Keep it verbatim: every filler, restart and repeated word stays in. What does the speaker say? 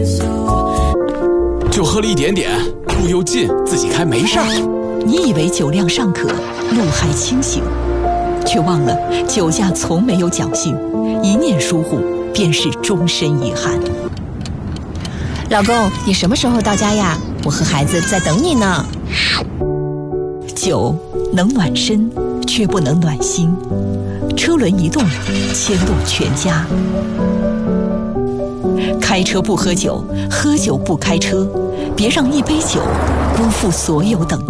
就喝了一点点，路又近，自己开没事儿。 你以为酒量尚可，路还清醒，却忘了酒驾从没有侥幸，一念疏忽便是终身遗憾。 老公，你什么时候到家呀？我和孩子在等你呢。 酒能暖身，却不能暖心。车轮一动，牵动全家。开车不喝酒，喝酒不开车，别让一杯酒辜负所有等待。